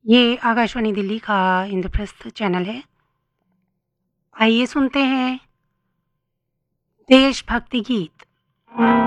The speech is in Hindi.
ये आकाशवाणी दिल्ली का इंद्रप्रस्थ चैनल है। आइए सुनते हैं देशभक्ति गीत।